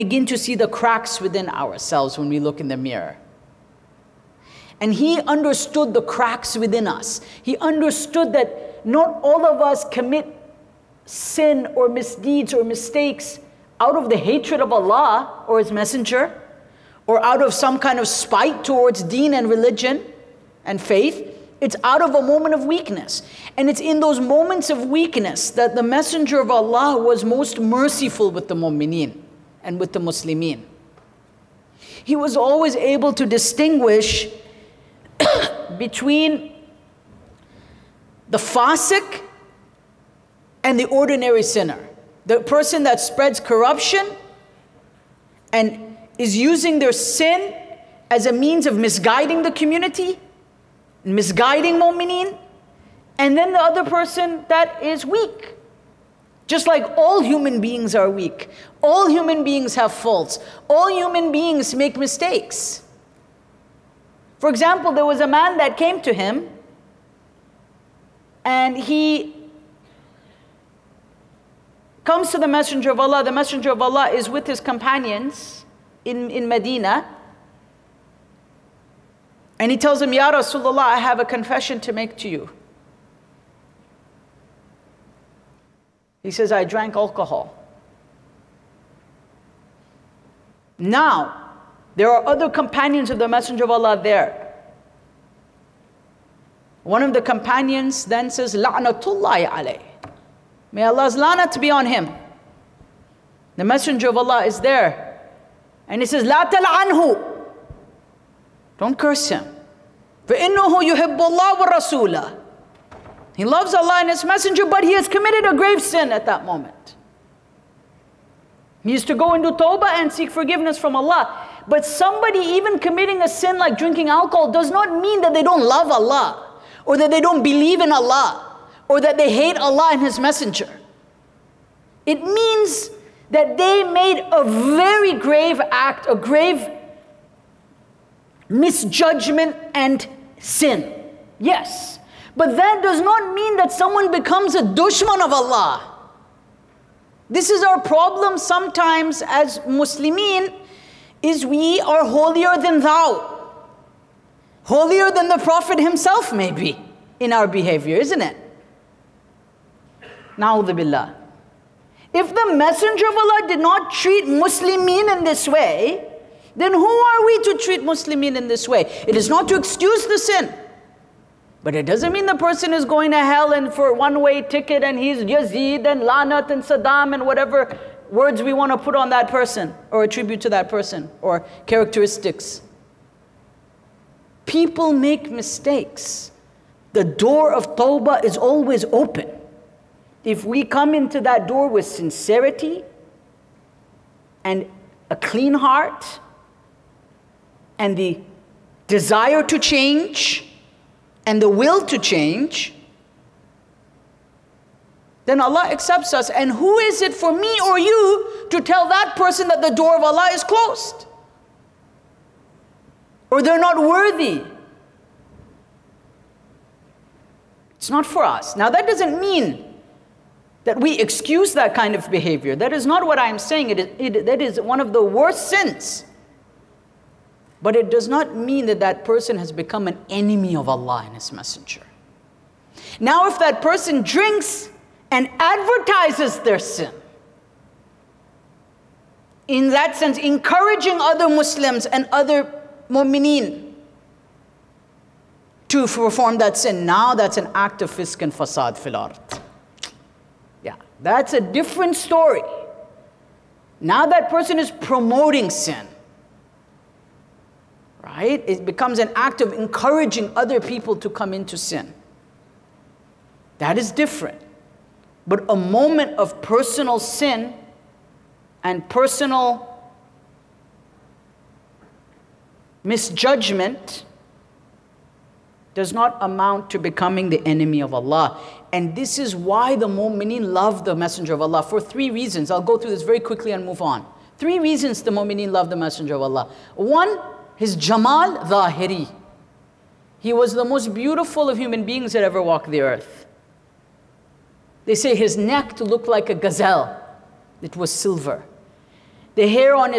begin to see the cracks within ourselves when we look in the mirror. And he understood the cracks within us. He understood that not all of us commit sin or misdeeds or mistakes out of the hatred of Allah or His Messenger, or out of some kind of spite towards deen and religion and faith. It's out of a moment of weakness. And it's in those moments of weakness that the Messenger of Allah was most merciful with the mu'mineen and with the Muslimin. He was always able to distinguish between the fasiq and the ordinary sinner. The person that spreads corruption and is using their sin as a means of misguiding the community, misguiding mu'mineen, and then the other person that is weak. Just like all human beings are weak. All human beings have faults. All human beings make mistakes. For example, there was a man that came to him and he comes to the Messenger of Allah. The Messenger of Allah is with his companions in Medina. And he tells him, Ya Rasulullah, I have a confession to make to you. He says, I drank alcohol. Now, there are other companions of the Messenger of Allah there. One of the companions then says, La'natullahi alayh. May Allah's la'nat be on him. The Messenger of Allah is there. And he says, La tal'anhu. Don't curse him. فَإِنَّهُ يُحِبُّ اللَّهُ وَالرَّسُولَ. He loves Allah and His Messenger, but he has committed a grave sin at that moment. He used to go into tawbah and seek forgiveness from Allah. But somebody even committing a sin like drinking alcohol does not mean that they don't love Allah, or that they don't believe in Allah, or that they hate Allah and His Messenger. It means that they made a very grave act, a grave misjudgment and sin. Yes. But that does not mean that someone becomes a dushman of Allah. This is our problem sometimes as Muslimin, is we are holier than thou. Holier than the Prophet himself maybe in our behavior, isn't it? Na'udhu billah. If the Messenger of Allah did not treat Muslimin in this way, then who are we to treat Muslimin in this way? It is not to excuse the sin. But it doesn't mean the person is going to hell and for one-way ticket and he's Yazid and Lanat and Saddam and whatever words we want to put on that person or attribute to that person or characteristics. People make mistakes. The door of tawbah is always open. If we come into that door with sincerity and a clean heart and the desire to change and the will to change, then Allah accepts us. And who is it for me or you to tell that person that the door of Allah is closed? Or they're not worthy? It's not for us. Now that doesn't mean that we excuse that kind of behavior. That is not what I am saying. That is one of the worst sins. But it does not mean that that person has become an enemy of Allah and His Messenger. Now if that person drinks and advertises their sin, in that sense encouraging other Muslims and other mu'mineen to perform that sin, now that's an act of fisk and fasad fil ard. Yeah, that's a different story. Now that person is promoting sin. Right? It becomes an act of encouraging other people to come into sin. That is different. But a moment of personal sin and personal misjudgment does not amount to becoming the enemy of Allah. And this is why the mu'mineen love the Messenger of Allah for 3 reasons. I'll go through this very quickly and move on. 3 reasons the mu'mineen love the Messenger of Allah. 1, his Jamal Zahiri. He was the most beautiful of human beings that ever walked the earth. They say his neck looked like a gazelle. It was silver. The hair on his